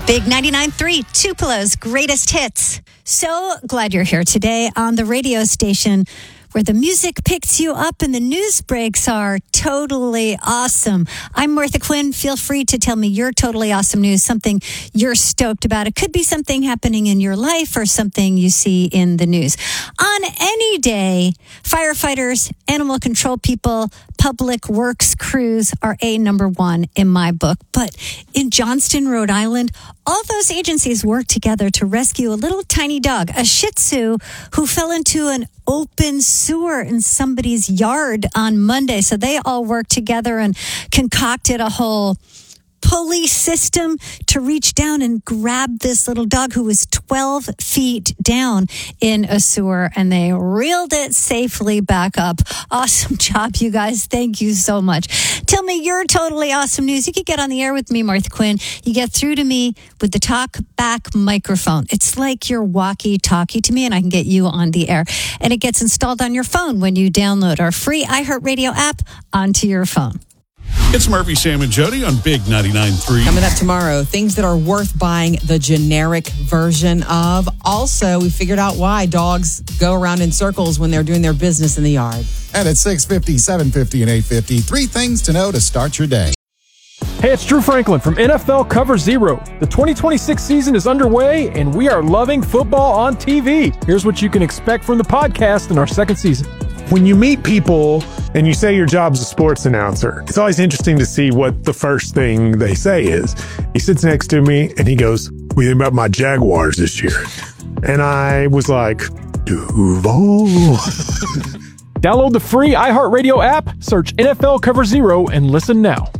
Big 99.3, Tupelo's greatest hits. So glad you're here today on the radio station where the music picks you up and the news breaks are totally awesome. I'm Martha Quinn. Feel free to tell me your totally awesome news, something you're stoked about. It could be something happening in your life or something you see in the news. On any day, firefighters, animal control people, public works crews are number one in my book. But in Johnston, Rhode Island, all those agencies work together to rescue a little tiny dog, a Shih Tzu, who fell into an open sewer in somebody's yard on Monday. So they all worked together and concocted a whole police system to reach down and grab this little dog who was 12 feet down in a sewer, and they reeled it safely back up. Awesome job, you guys. Thank you so much. Tell me your totally awesome news. You can get on the air with me, Martha Quinn. You get through to me with the talk back microphone. It's like your walkie-talkie to me, and I can get you on the air. And it gets installed on your phone when you download our free iHeartRadio app onto your phone. It's Murphy, Sam, and Jody on Big 99.3. Coming up tomorrow, things that are worth buying the generic version of. Also, we figured out why dogs go around in circles when they're doing their business in the yard. And at 6:50, 7:50, and 8:50, 3 things to know to start your day. Hey, it's Drew Franklin from NFL Cover Zero. The 2026 season is underway, and we are loving football on TV. Here's what you can expect from the podcast in our second season. When you meet people and you say your job's a sports announcer, it's always interesting to see what the first thing they say is. He sits next to me and he goes, "What do you think about my Jaguars this year?" And I was like, Duval. Download the free iHeartRadio app, search NFL Cover Zero, and listen now.